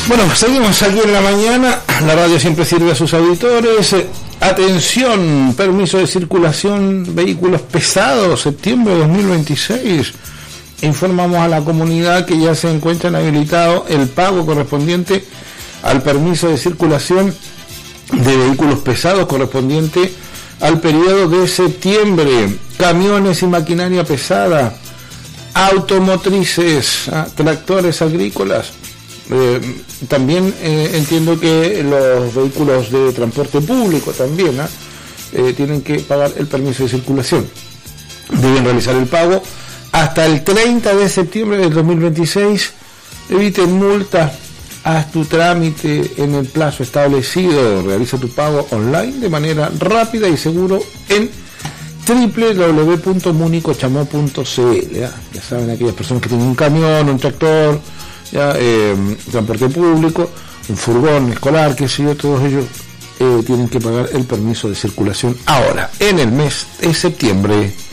Bueno, seguimos aquí en la mañana. La radio siempre sirve a sus auditores. Atención, permiso de circulación, vehículos pesados, septiembre de 2026. Informamos a la comunidad que ya se encuentra habilitado el pago correspondiente al permiso de circulación de vehículos pesados correspondiente al periodo de septiembre. Camiones y maquinaria pesada, automotrices, tractores agrícolas. También entiendo que los vehículos de transporte público también tienen que pagar el permiso de circulación. Deben realizar el pago hasta el 30 de septiembre del 2026. Eviten multas, haz tu trámite en el plazo establecido, realiza tu pago online de manera rápida y seguro en www.municochamó.cl. Ya saben, aquellas personas que tienen un camión, un tractor, transporte público, un furgón escolar, qué sé yo, todos ellos tienen que pagar el permiso de circulación ahora, en el mes de septiembre.